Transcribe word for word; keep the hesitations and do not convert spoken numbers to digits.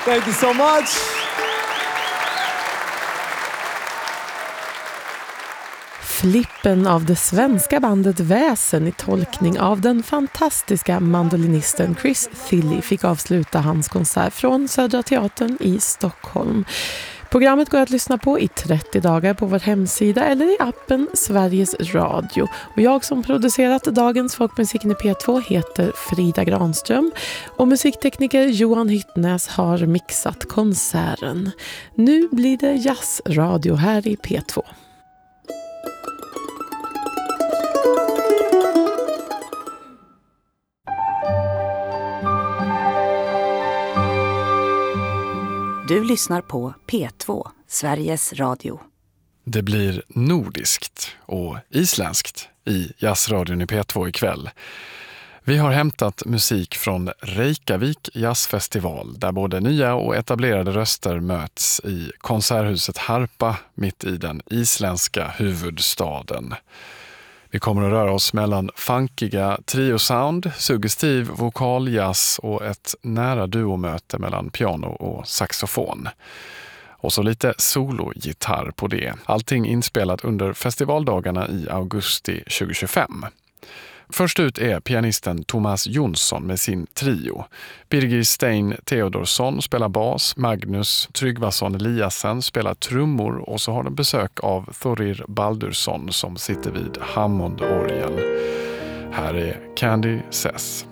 Thank you so much. Flippen av det svenska bandet Väsen i tolkning av den fantastiska mandolinisten Chris Thilly fick avsluta hans konsert från Södra Teatern i Stockholm. Programmet går att lyssna på i trettio dagar på vår hemsida eller i appen Sveriges Radio. Och jag som producerat dagens folkmusiken i P två heter Frida Granström och musiktekniker Johan Hyttnäs har mixat konserten. Nu blir det jazzradio här i P två. Du lyssnar på P två, Sveriges Radio. Det blir nordiskt och isländskt i jazzradion i P två ikväll. Vi har hämtat musik från Reykjavik jazzfestival där både nya och etablerade röster möts i konserthuset Harpa mitt i den isländska huvudstaden. Vi kommer att röra oss mellan funkiga trio-sound, suggestiv vokaljazz och ett nära duomöte mellan piano och saxofon. Och så lite sologitarr på det. Allting inspelat under festivaldagarna i augusti tjugohundratjugofem. Först ut är pianisten Thomas Jonsson med sin trio. Birgir Stein Theodorsson spelar bas, Magnus Tryggvason Eliassen spelar trummor och så har de besök av Thorir Baldursson som sitter vid Hammondorgeln. Här är Candy Says.